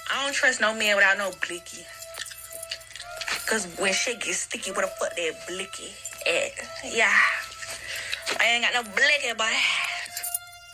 I don't trust no man without no blicky. Cause when shit gets sticky, where the fuck that blicky at? Yeah. I ain't got no blicky, boy.